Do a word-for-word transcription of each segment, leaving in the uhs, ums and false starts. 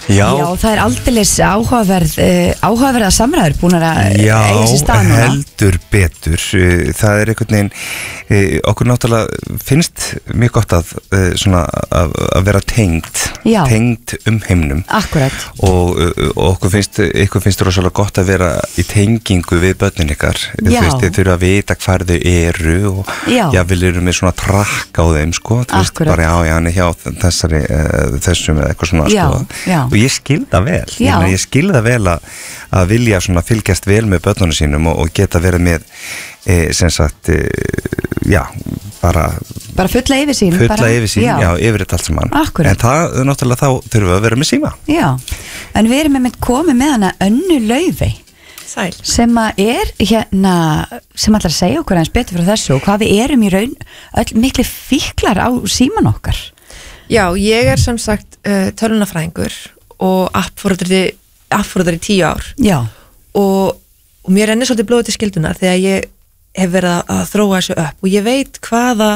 Já, Já það er aldeilis áhugaverð uh, áhugaverða samræður búin að eiga sér stað núna. Já, heldur betur. Það er einhvern veginn, okkur náttúrulega finnst mjög gott að, svona, að, að vera tengd, Já. tengd um heimnum. Akkurat. Og, og okkur finnst, ykkur finnst rosalega gott að vera í tengingu við börnin ykkar. Þú veist, þið þurfa að vita hvar þau eru og já, já við erum með svona trakk á þeim, sko. Þú veist, bara já, já, hann er hjá þessari, uh, þessum eða eitthvað svona, já, sko. Já. Og ég skil það vel. Ég, meina, ég skil það vel að, að vilja svona fylgjast vel með börnunum sínum og, og geta verið með, e, sem sagt, e, já, bara... Bara fulla yfir sín. Fulla bara, yfir sín, já, já yfir þetta allt saman. Akkurat. En það, náttúrulega, þá þurfum við að vera með síma. Já, en við erum með komið með hana Önnu Laufey. Sæl. Sem að er hérna, sem ætlar að segja okkur eins betur frá þessu og hvað við erum í raun öll miklu fíklar á síman okkar. Já, ég er sem sagt uh, tölvunarfræðingur og appforðari appforðari í tíu ár. Já. Og, og mér rennir svolítið blóðið til skildunar þegar ég hef verið að, að þróa þessu upp og ég veit hvaða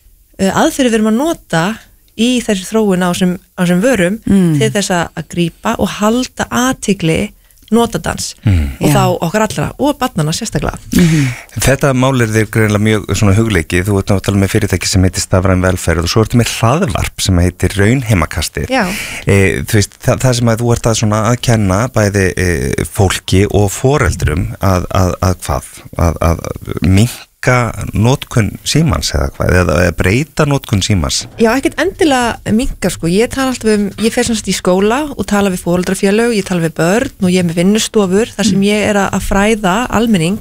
uh, aðferðir við erum að nota í þessu þróun á þessum, á þessum vörum mm. til þess að grípa og halda athygli notadans mm. og Já. Þá okkar allra og barnana sérstaklega. Mm-hmm. Þetta mál er þér greinilega mjög svona hugleikið. Þú ert náttúrulega með fyrirtæki sem heitir Stafræn velferð og svo ertu með hlaðvarp sem heitir Raunheimakastið. E, þú veist, það, það sem að þú ert að svona að kenna bæði e, fólki og foreldrum að, að, að hvað? Að, að minnka notkun símans eða hvað, eða breyta notkun símans. Já, ekkert endilega minnka sko, ég tala alltaf um, ég fer semst í skóla og tala við foreldrafélög, ég tala við börn og ég er með vinnustofur þar sem ég er að fræða almenning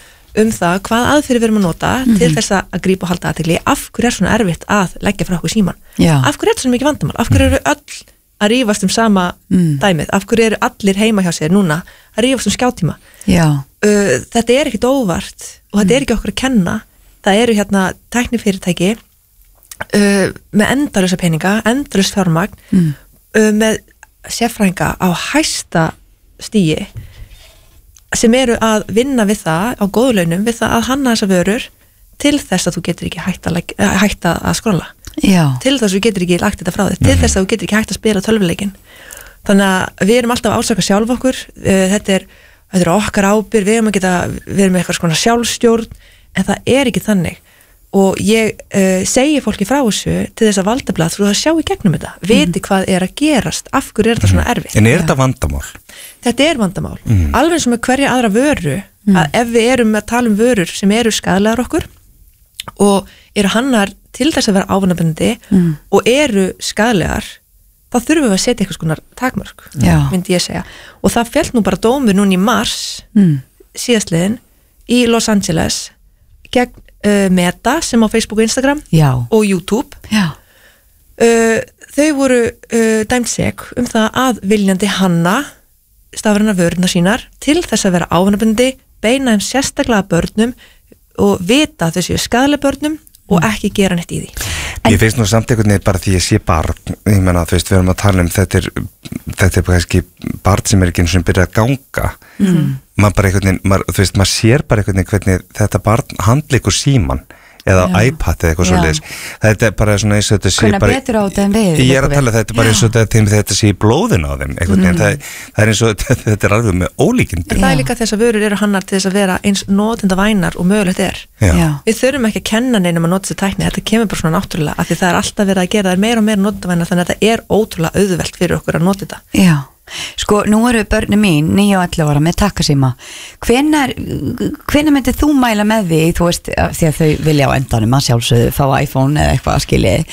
um það hvað aðferðir við erum að nota mm-hmm. til þess að grípa og halda athygli. Af hverju er svona erfitt að leggja frá okkur síman? Já. Af hverju er þetta svona mikið vandamál? Af hverju eru öll að rífast um sama mm. dæmið? Af hverju eru allir heima hjá sér núna að rífast um skjátíma? Já. Uh, þetta er ekkit óvart og þetta er ekki okkur að kenna. Það eru hérna tæknifyrirtæki uh, með endalösa peninga, endalös fjármagn mm. uh, með sérfræðinga á hæsta stigi sem eru að vinna við það á góðu launum, við það að hanna þessa vörur til þess að þú getur ekki hægt að, hægt að skrolla. Já. Til þess að þú getur ekki lagt þetta frá þér, til mm-hmm. þess að þú getur ekki hægt að spila tölvuleikin. Þannig að við erum alltaf að ásaka sjálf okkur, uh, þetta er þetta er okkar ábyrgð, við erum að geta við erum með eitthvað svona sjálfstjórn en það er ekki þannig og ég uh, segi fólki frá þessu til þess að valdablað þú að sjá í gegnum þetta mm. viti hvað er að gerast, af hverju er þetta svona erfitt. En er þetta vandamál? Þetta er vandamál, mm. alveg sem með hverja aðra vöru mm. að ef við erum að tala um vörur sem eru skaðlegar okkur og eru hannar til þess að vera ávanabindandi mm. og eru skaðlegar þá þurfum við að setja eitthvað skonar takmörk, myndi ég segja. Og það féll nú bara dómur núna í mars mm. síðastliðin í Los Angeles gegn uh, Meta sem á Facebook og Instagram Já. Og YouTube. Já. Uh, þau voru uh, dæmt sek um það að viljandi hanna stafrænar vörurnar sínar til þess að vera ávanabindi, beina þeim sérstaklega börnum og vita þau séu skaðlega börnum og ekki gera neitt í því. Ég finnst nú samt einhvern veginn bara því ég sé barn, ég menna þú veist við erum að tala um þetta er, þetta er bara kannski barn sem er ekki eins og byrja að ganga mm. maður bara einhvern veginn, maður, þú veist maður sér bara einhvern veginn hvernig þetta barn handleikur síman eða Já. iPad eða eitthvað svoleiðis. Þetta er bara svona eins og þetta sé Hvernig bara betur á þetta en við Ég er að tala þetta er bara eins og þetta, þetta sé í blóðin á þeim einhvern veginn, mm. það, það er eins og þetta er alveg með ólíkindum. En það er líka þess að vörur eru hannar til þess að vera eins notendavænar og mögulegt er. Já. Já. Við þurfum ekki að kenna neinum að nota þessu tækni, þetta kemur bara svona náttúrulega af því það er alltaf verið að gera það meira og meira notendavænar þannig að þetta er ótrúlega auðvelt fyrir okkur að nota þetta. Já. Sko, nú eru börni mín níu og ellefu ára með takkasíma. Hvenær hvenær myndir þú mæla með því, þú veist, því að þau vilja á endanum að sjálfsögðu fá iPhone eða eitthvað skilið.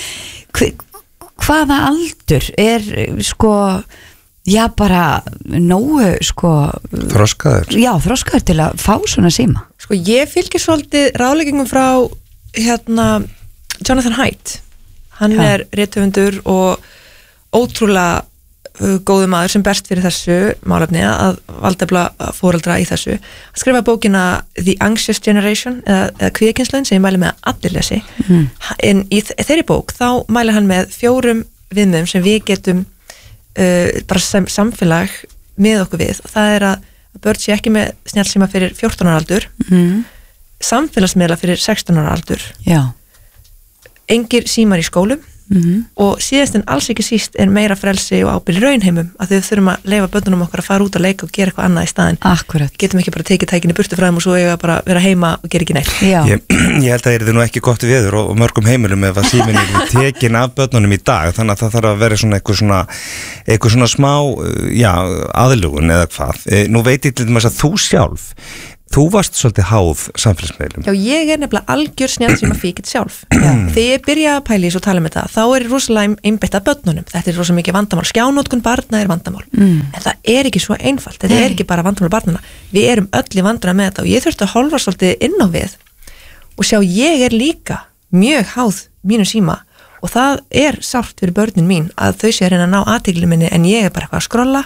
Hvaða aldur er, sko, já bara nógu, sko þroskaður. Já, þroskaður til að fá svona síma. Sko, ég fylgir svolítið ráðleggingum frá hérna Jonathan Haidt. Hann ja. er rithöfundur og ótrúlega góðu maður sem berst fyrir þessu málefni að valdefla foreldra í þessu. Hann skrifa bókina The Anxious Generation eða, eða kvíðakynslun sem ég mæli með að allir lesi. Mm. En í þeirri bók þá mæli hann með fjórum viðmiðum sem við getum uh, bara sem samfélag með okkur við. Það er að börn sé ekki með snjallsíma fyrir fjórtán ára aldur, mm. samfélagsmiðla fyrir sextán ára aldur. Já. Engir símar í skólum mm-hmm. og síðast en alls ekki síst er meira frelsi og ábyrgð í raunheimum að þau þurfum að leyfa börnunum okkar að fara út að leika og gera eitthvað annað í staðinn. Akkurat. Getum ekki bara tekið tækinni burtu frá þeim og svo eiga bara vera heima og gera ekki neitt. Ég, ég held að það er nú ekki gott viður og, og mörgum heimilum ef að síminn er tekin af börnunum í dag, þannig að það þarf að vera svona eitthvað svona, eitthvað svona smá já, aðlugun eða hvað. Nú veit ég til dæmis að þú sjálf þú varst svolítið háð samfélagsmiðlum. Já, ég er nefnilega algjör snjallsíma fíkill sjálf. Þegar ég byrja að pæla í svo tala með það, þá er rosalega einbeitt að börnunum. Þetta er rosalega mikið vandamál. Skjánótkun barna er vandamál. Mm. En það er ekki svo einfalt. Þetta Nei. er ekki bara vandamál barnana. Við erum öll í vandana með þetta og ég þurfti að hálfa svolítið inn á við og sjá, ég er líka mjög háð mínu síma og það er sárt fyrir börnin mín að þau sé að reyna að ná athygli minni en ég er bara eitthvað að skrolla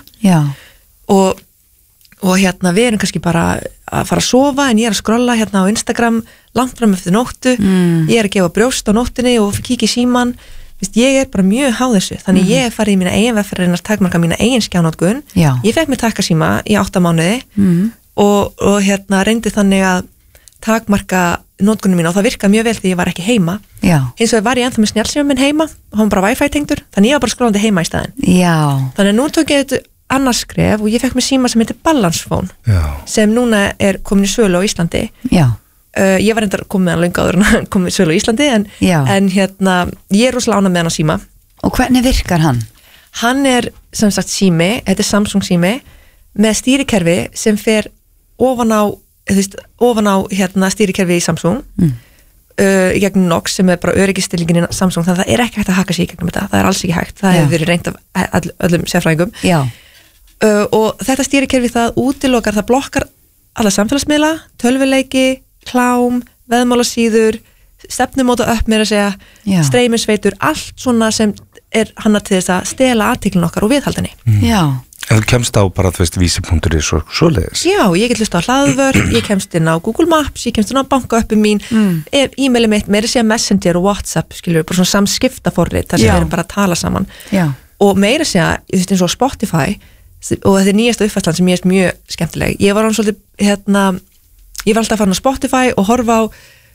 og og hérna við erum kannski bara að fara að sofa en ég er að skrolla hérna á Instagram langt fram eftir nóttu, mm. ég er að gefa brjóst á nóttunni og kíkja í síman. Vist, ég er bara mjög háð þessu, þannig mm. ég er farið í mína eigin vegferð að takmarka mína eigin skjánótkun. Ég fekk mér takkasíma í átta mánuði mm. og, og hérna reyndi þannig að takmarka nótkunum mína og það virkaði mjög vel því ég var ekki heima. Já. Hins vegar var ég ennþá með snjallsíma minn heima og hann bara wifi tengdur, þannig ég var bara skrollandi heima í staðinn. Já. Þannig nú tók ég þetta annars skref og ég fekk mér síma sem heitir Balance Phone Já. Sem núna er komin í sölu á Íslandi. Já. Uh, ég var reyndar komið með hann löngu áður en hann komið í sölu á Íslandi en, en hérna ég er rosalega ánægð með hann á síma. Og hvernig virkar hann? Hann er sem sagt sími, þetta er Samsung sími með stýrikerfi sem fer ofan á, þú veist, ofan á hérna stýrikerfi í Samsung mm. uh, í gegnum Nox sem er bara öryggisstillingin í Samsung, þannig að það er ekki hægt að haka sig í gegnum þetta, það er alls ekki hægt, það Já. Hefur verið reynt af all, öllum sérfræðingum. Já. Uh, og þetta stýrikerfi það útilokar, það blokkar alla samfélagsmiðla, tölvuleiki, klám, veðmálasíður, stefnumóta upp með að segja, streymisveitur, allt svona sem er hana til þess að stela athyglinni okkar og viðhaldinni. Mm. Já. En þú kemst á bara, þú veist, vísi punktur is og svoleiðis. Já, ég get hlusta á hlaðvörp, ég kemst inn á Google Maps, ég kemst inn á bankaöppum mín, mm. e-mailið mitt, meira segja Messenger og WhatsApp, skilur, bara svona samskiptaforrit, þar sem við erum bara að tala saman. Já. Og meira segja, þú veist, eins og Spotify, og þetta er nýjasta uppfærslan sem ég er mjög skemmtileg. Ég var án svolítið, hérna, ég var alltaf að fara á Spotify og horfa á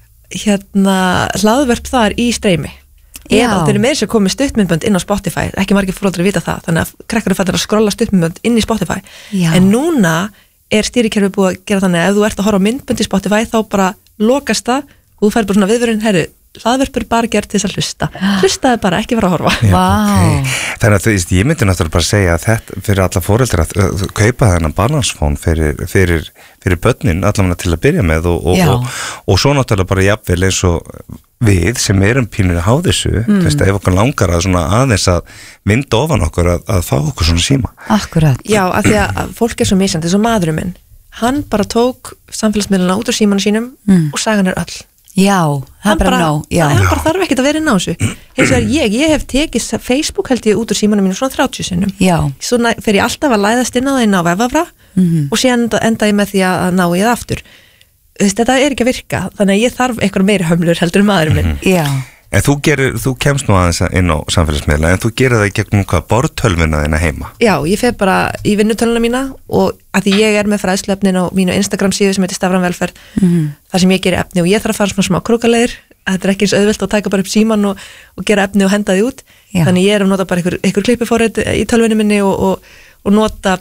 hérna hlaðvörp þar í streymi. Eða þeir eru meira sem komið stuttmyndbönd inn á Spotify, ekki margir foreldrar vita það, þannig að krakkar eru fættir að skrolla stuttmyndbönd inn í Spotify. Já. En núna er stýrikerfi búið að gera þannig að ef þú ert að horfa á myndbönd í Spotify þá bara lokast það og þú fær bara svona viðvörun, herru, hlaðvörpur bara gert til þess að hlusta hlustaði bara, ekki vera að horfa. Já, okay. Þannig að þú veist, ég myndi náttúrulega bara segja að þetta fyrir alla foreldrar að, að, að kaupa þennan Balance Phone fyrir, fyrir, fyrir börnin allavega til að byrja með og, og, og, og svo náttúrulega bara jafnvel eins og við sem erum pínur að há þessu mm. þú veist, ef okkur langar að svona aðeins að vinda ofan okkur að, að fá okkur svona síma. Akkurat. Já, af því að fólk er svo misjandi, eins og maðurinn minn hann bara tók samfélagsmiðluna út úr símanu sínum mm. og sagan er öll. Já, það er bara nóg. Já. Það bara þarf ekkert að vera inn á þessu. Hins vegar ég, ég hef tekið Facebook held ég út úr símanum mínu svona þrjátíu sinnum. Já. Svona fer ég alltaf að læðast inn á það inn á vefafra mm-hmm. og síðan enda ég með því að ná ég það aftur. Þetta er ekki að virka, þannig að ég þarf eitthvað meiri hömlur heldur en maðurinn minn. Mm-hmm. Já. En þú, gerir, þú kemst nú aðeins inn á samfélagsmiðla en þú gerir það í gegnum hvað borðtölvuna þína heima? Já, ég fer bara í vinnutölvuna mína og að því ég er með fræðslefnin á mínu Instagram síðu sem heitir Stafræn velferð mm-hmm. þar sem ég gerir efni og ég þarf að fara svona smá krókaleiðir þetta er ekki eins auðvelt að taka bara upp síman og, og gera efni og henda því út. Já. Þannig ég er að nota bara einhver, einhver klippifórið í tölvunni minni og, og, og nota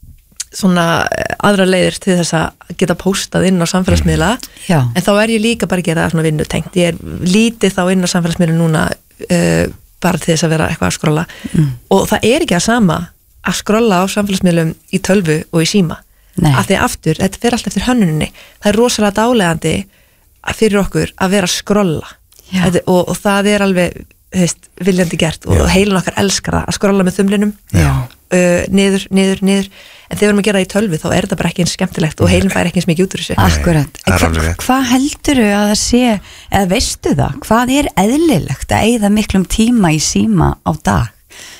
svona aðra leiðir til þess að geta postað inn á samfélagsmiðla Já. En þá er ég líka bara að gera það svona vinnutengt ég er lítið þá inn á samfélagsmiðla núna uh, bara til þess að vera eitthvað að skrolla mm. og það er ekki að sama að skrolla á samfélagsmiðlum í tölvu og í síma Nei. Af því aftur, þetta fer allt eftir hönnuninni það er rosalega dálegandi fyrir okkur að vera að skrolla þetta, og, og það er alveg heist, viljandi gert og heilin okkar elskar það að skrolla með þumlinum uh, niður, niður, niður en þegar við erum að gera það í tölvu þá er þetta bara ekki eins skemmtilegt og heilin fær ekki eins mikið út úr þessu. Akkurat. Hvað hva heldurðu að það sé, eða veistu það, hvað er eðlilegt að eyða miklum tíma í síma á dag?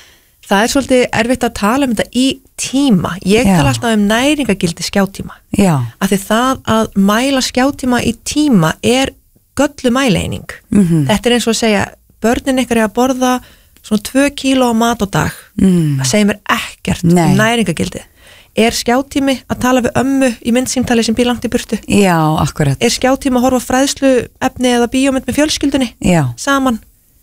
Það er svolítið erfitt að tala um þetta í tíma. Ég Já. Tala alltaf um næringagildi skjátíma. Já. Af því það að mæla skjátíma í tíma er göllu mæleining. Mm-hmm. Þetta er eins og að segja, börnin ykkar er að borða svona tvö kíló á mat á dag. Mm. Það segir mér ekkert um næringagildi. Er skjátími að tala við ömmu í myndsýmtali sem býr langt í burtu? Já, akkurat. Er skjátími að horfa fræðslu efni eða bíómynd með fjölskyldunni? Já. Saman?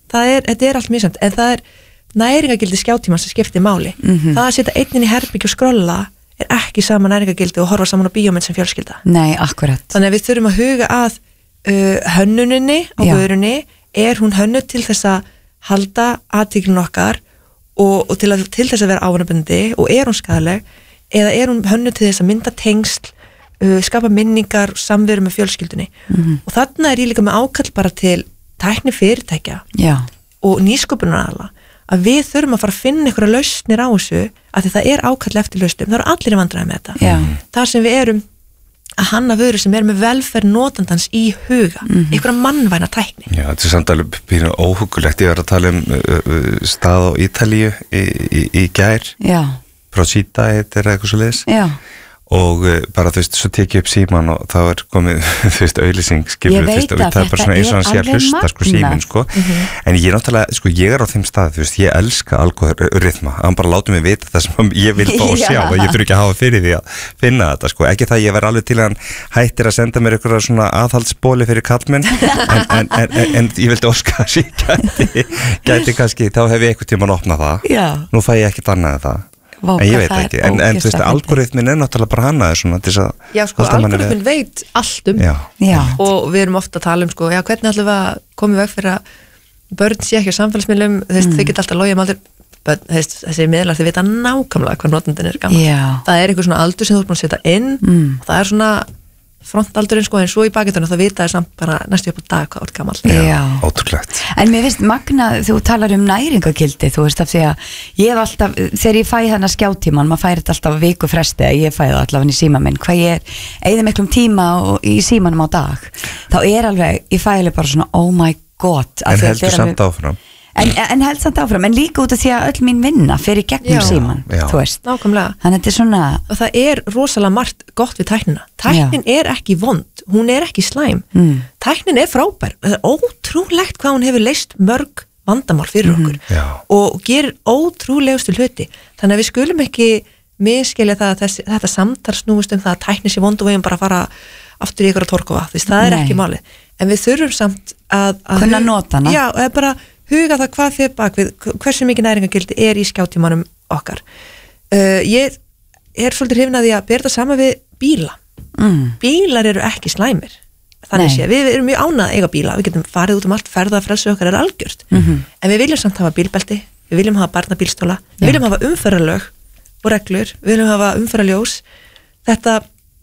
það er, þetta er allt mjög samt, en það er næringagildi skjátíma sem skiptir máli. Mm-hmm. Það að setja einn inn í herbyggju og skrolla er ekki sama næringagildi og horfa saman á bíómynd sem fjölskylda. Nei, akkurat. Þannig að við þurfum að huga að uh, hönnuninni á vörunni, er hún hönnu til þess að halda athyglinni okkar og, og til, að, til þess að vera ávanabindi og er hún skaðleg, eða er hún hönnu til þess að mynda tengsl, uh, skapa minningar og samveru með fjölskyldunni. Mm-hmm. Og þarna er ég líka með ákall bara til tækni fyrirtækja Já. Og nýsköpunaraðila að við þurfum að fara að finna einhverja lausnir á þessu, af því það er ákall eftir lausnum, það eru allir í vandræði með þetta. Já. Þar sem við erum að hanna vöru sem er með velferð notandans í huga, mm-hmm. einhverja mannvæna tækni. Já, þetta er samt alveg býrðu óhugulegt. Ég var að tala um uh, stað á Ítalíu í, í, í gær. Já. Procita heitir eitthvað svo leiðis. Já. Og uh, bara þú veist, svo tekið upp síman og þá er komið, þú veist, auðlýsing skilur, þú veist, og það er bara svona eins og hann sé að hlusta sko símin, sko, mm-hmm. en ég er náttúrulega, sko, ég er á þeim stað, þú veist, ég elska algoritma, hann bara láti mig vita það sem ég vil fá að sjá og ég þurfi ekki að hafa fyrir því að finna þetta, sko, ekki það ég verð alveg til að hann hættir að senda mér einhverja svona aðhaldsbóli fyrir kallmenn, en, en, en, en, en ég vildi óska að ég gæti, gæti kannski, þá hef ég einhvern tímann opnað það, Já. Nú fæ ég ekkert annað en það. Vá, en ég veit ekki, en, en þú veist, algoritmin er náttúrulega bara hannaði svona til þess að Já, sko, algoritmin veit allt um já. Já. Og við erum ofta að tala um, sko, já, hvernig ætlum við að koma í veg fyrir að börn sé ekki á samfélagsmiðlum, þú veist, mm. þau geta alltaf logið um aldur, veist, þessi miðlar þau vita nákvæmlega hvað notandinn er gaman já. Það er einhver svona aldur sem þú ert búin að setja inn mm. og það er svona frontaldurinn, sko, en svo í bakendunum þá vita það samt bara næstu upp á dag hvað er gamall. Já, ótrúlegt. En mér finnst magna, þú talar um næringagildi, þú veist, af því að ég hef alltaf, þegar ég fæ þarna skjátíman, maður færi þetta alltaf viku fresti að ég fæ það allavega í síma minn, hvað ég er, eigði miklum tíma í símanum á dag, þá er alveg, ég fæ alveg bara svona, oh my god. En heldur samt áfram. En, en held samt áfram, en líka út af því að öll mín vinna fyrir gegnum já, síman, já. Þú veist. Nákvæmlega. Þannig að þetta er svona... Og það er rosalega margt gott við tæknina. Tæknin já. Er ekki vond, hún er ekki slæm. Mm. Tæknin er frábær. Það er ótrúlegt hvað hún hefur leyst mörg vandamál fyrir mm. okkur. Já. Og gerir ótrúlegustu hluti. Þannig að við skulum ekki misskilja það að þessi, þetta samtal snúist um það að tæknin sé vond og við erum bara að fara aftur í ykkur að torkuva. Það er Nei. Ekki málið. En við þurfum samt að... að kunna nota hana. Já, eða bara huga það hvað þið bakvið, hversu mikið næringagildi er í skjátímanum okkar. Uh, ég er svolítið hrifin að því að bera það sama við bíla. Mm. Bílar eru ekki slæmir. Þannig sé, við erum mjög ánað að eiga bíla, við getum farið út um allt, ferða, frelsu okkar er algjört. Mm-hmm. En við viljum samt hafa bílbelti, við viljum hafa barnabílstóla, við yeah. viljum hafa umferðarlög og reglur, við viljum hafa umferðarljós. Þetta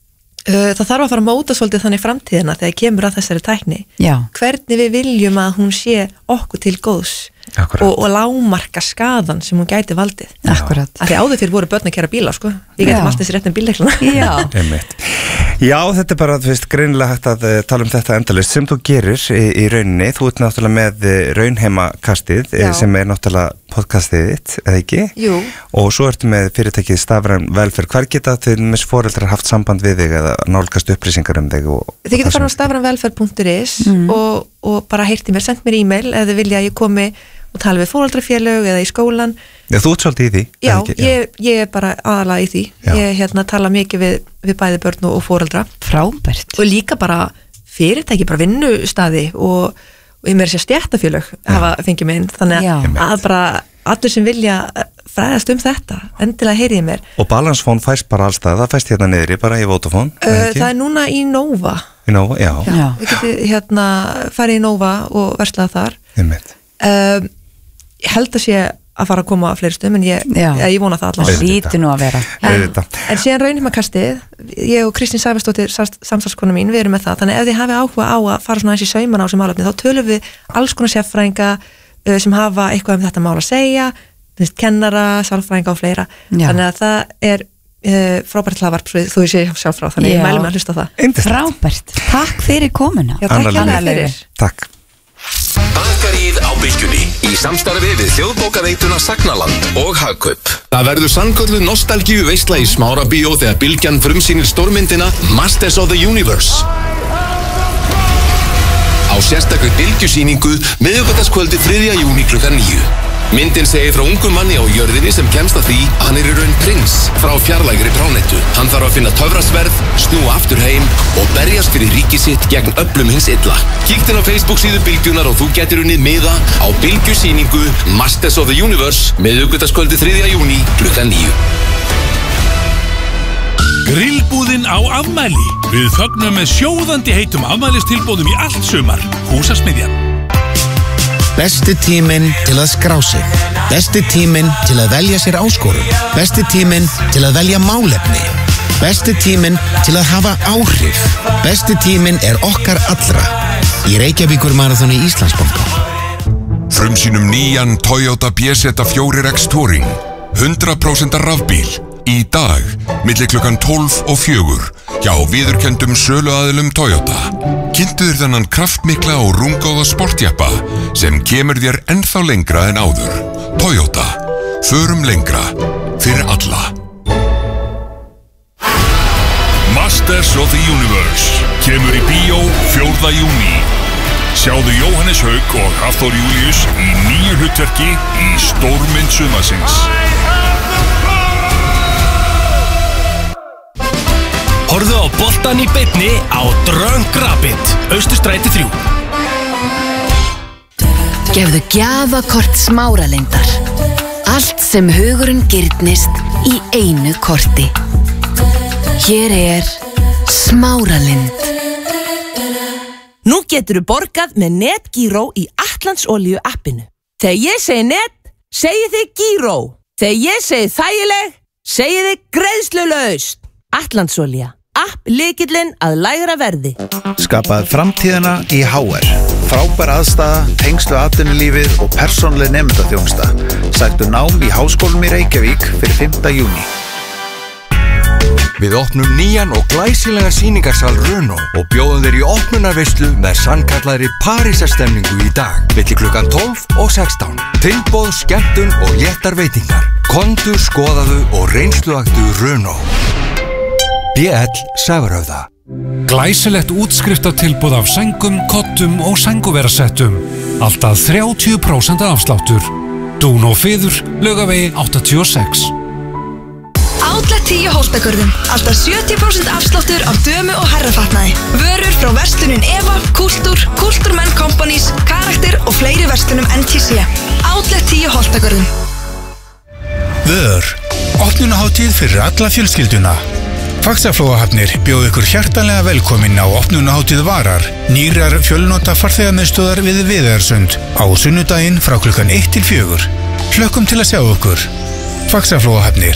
Uh, það þarf að fara að móta svolítið þannig framtíðina þegar kemur að þessari tækni. Já. Hvernig við viljum að hún sé okkur til góðs og, og lágmarka skaðan sem hún gæti valdið. Akkurat. Af því áður fyrir voru börn að kæra bíla, sko. Við getum alltaf þessi réttum bílleikluna. Já. Já, þetta er bara, þú veist, greinilega hægt að uh, tala um þetta endalaust sem þú gerir í, í rauninni. Þú ert náttúrulega með uh, raunheimakastið uh, sem er náttúrulega podcastið þitt, eða ekki? Jú. Og svo ertu með fyrirtækið Stafræn velferð. Hvar geta til mis foreldrar haft samband við þig eða nálgast upplýsingar um þig? Og, þið getur fara á stafræn velferð punktur is mm. og, og bara heyrti mér, send mér e-mail ef þið vilja að ég komi og tala við foreldrafélög eða í skólan. Já, þú ert svolítið í því? Já, ég, ég er bara aðalega í því. Já. Ég hérna, tala mikið við, við bæði börn og foreldra. Frábært. Og líka bara fyrirtæki, bara vinnustaði og, og ég meira sér stjættafélög hafa fengið mig inn. Þannig Já. Að bara allir sem vilja fræðast um þetta, endilega heyrið mér. Og Balansfón fæst bara allstað, það fæst hérna niðri, bara í Vodafone? Uh, það er núna í Nova. Í Nova, já. Já, já. Við getum hérna farið í Nova og verslað þar. Einmitt. Uh, ég held að sé að fara að koma að fleiri stöðum en ég, ég, ég vona það allavega. Það lítur nú að vera. En, en síðan raunheimakastið, ég og Kristín Sæfarsdóttir, samstarfskona mín, við erum með það, þannig ef þið hafi áhuga á að fara svona eins í sauman á sem málefni, þá tölum við alls konar sérfræðinga uh, sem hafa eitthvað um þetta mál að segja, þess, kennara, sálfræðinga og fleira. Já. Þannig að það er uh, frábært hlaðvarp, þú sé sjálf frá, þannig Já. Ég mælum að hlusta á það. Frábært. Takk fyrir komuna. Já, takk fyrir. Takk. Bakaríð á Bylgjunni í samstarfi við þjóðbókaveituna Sagnaland og Hagkaup. Það verður sannkölluð nostalgíu veisla í Smárabíó þegar Bylgjan frumsýnir stórmyndina Masters of the Universe. Á sérstakri Bylgjusýningu miðvikudagskvöldi þriðja júní klukkan níu. Myndin segir frá ungum manni á jörðinni sem kemst að því að hann er í raun prins frá fjarlægri plánetu. Hann þarf að finna töfrasverð, snúa aftur heim og berjast fyrir ríki sitt gegn öflum hins illa. Kíktu á Facebook síðu Bylgjunnar og þú getur unnið miða á Bylgjusýningu Masters of the Universe miðvikudagskvöldið þriðja júní klukkan níu. Grillbúðin á afmæli. Við fögnum með sjóðandi heitum afmælistilboðum í allt sumar. Húsasmiðjan. Besti tíminn til að skrá sig. Besti tíminn til að velja sér áskorun. Besti tíminn til að velja málefni. Besti tíminn til að hafa áhrif. Besti tíminn er okkar allra. Í Reykjavíkur maraþoni Íslandsbanka. Frumsýnum nýjan Toyota B Z fjögur X Touring. hundrað prósent rafbíl. Í dag, milli klukkan tólf og fjögur, hjá viðurkenndum söluaðilum Toyota. Kynntu þér þennan kraftmikla og rúmgóða sportjeppa sem kemur þér ennþá lengra en áður. Toyota. Förum lengra. Fyrir alla. Masters of the Universe kemur í bíó fjórða júní. Sjáðu Jóhannes Haug og Hafþór Júlíus í nýju hlutverki í stórmynd sumarsins. Horfðu á boltan í beinni á Drunk Rabbit, Austurstræti þrjú. Gefðu gjafakort Smáralindar. Allt sem hugurinn girnist í einu korti. Hér er Smáralind. Nú geturðu borgað með NetGíró í Atlantsolíu appinu. Þegar ég segi net, segi þið Gíró. Þegar ég segi þægileg, segi þið greiðslulaust. Atlantsolía. App lykillinn að lægra verði. Skapað framtíðina í H R. Frábær aðstaða, tengslu atvinnulífið og persónuleg nemendaþjónusta. Sæktu nám í Háskólanum í Reykjavík fyrir fimmta júní. Við opnum nýjan og glæsilega sýningarsal Renault og bjóðum þér í opnunarveislu með sannkallaðri Parísarstemningu í dag, milli klukkan tólf og sextán. Tilboð, skemmtun og léttar veitingar. Komdu, skoðaðu og reynsluaktu Renault. B L Sævarhöfða. Glæsilegt útskriftartilboð af sængum, kottum og sænguverasettum. Alltaf þrjátíu prósent afsláttur. Dún og Fiður, Laugavegi áttatíu og sex. Outlet tíu Holtagörðum. Alltaf sjötíu prósent afsláttur af dömu- og herrafatnaði. Vörur frá verslunin Eva, Kultúr, Kultúrmenn Companies, Karakter og fleiri verslunum N T C. Outlet tíu Holtagörðum. Vör. Opnunarhátíð fyrir alla fjölskylduna. Faxaflóahafnir bjóðu ykkur hjartanlega velkomin á opnunarhátíð Varar, nýrar fjölnota farþegamiðstöðar við Viðarsund á sunnudaginn frá klukkan eitt til fjögur. Hlökkum til að sjá ykkur. Faxaflóahafnir.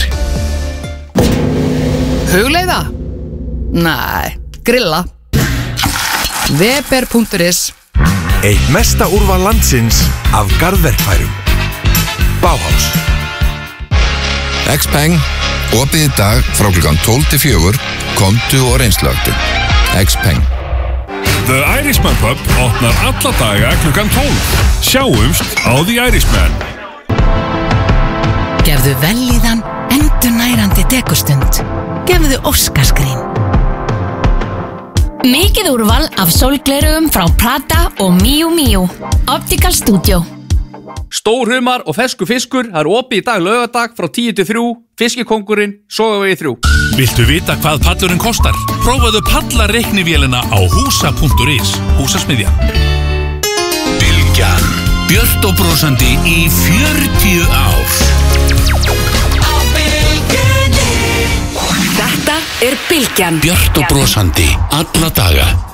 Hugleiða? Næ, grilla. Weber punktur is. Eitt mesta úrval landsins af garðverkfærum. Bauhaus. Xpeng. Opið í dag frá klukkan tólf til fjögur, komdu og reynslögdu. Xpeng. The Irishman Pub opnar alla daga klukkan tólf. Sjáumst á The Irishman. Gefðu vellíðan endurnærandi dekustund. Gefðu Óskarsgrín. Mikið úrval af sólglerugum frá Prada og Miu Miu. Optical Studio. Stórhumar og fersku fiskur, það er opið í dag laugardag frá tíu til þrjú, Fiskikóngurinn, Sogavegi þrjú. Viltu vita hvað pallurinn kostar? Prófaðu pallareiknivélina á húsa punktur is, húsasmiðjan. Bylgjan. Björt og brosandi í fjörutíu ár. Á Bylgjunni. Þetta er Bylgjan. Björt og brosandi alla daga.